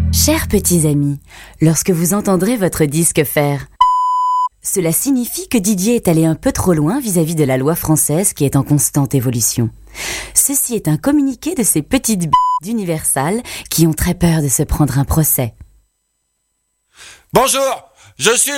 Chers petits amis, lorsque vous entendrez votre disque faire, cela signifie que Didier est allé un peu trop loin vis-à-vis de la loi française qui est en constante évolution. Ceci est un communiqué de ces petites d'Universal qui ont très peur de se prendre un procès. Bonjour, je suis